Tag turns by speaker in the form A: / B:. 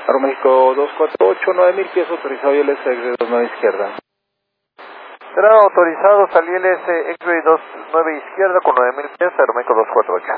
A: Aeroméxico 248, 9000 pies autorizado y el S29 izquierda.
B: Será autorizado, salí el S X-Ray 29 izquierda con 9000 pies, Aeroméxico 248.